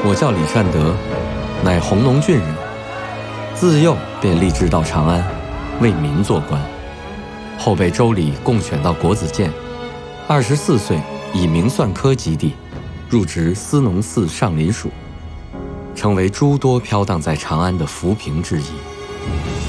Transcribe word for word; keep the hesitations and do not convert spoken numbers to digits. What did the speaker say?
我叫李善德，乃弘农郡人，自幼便立志到长安，为民做官。后被州里共选到国子监，二十四岁以明算科及第，入职司农司上林署，成为诸多飘荡在长安的浮萍之一。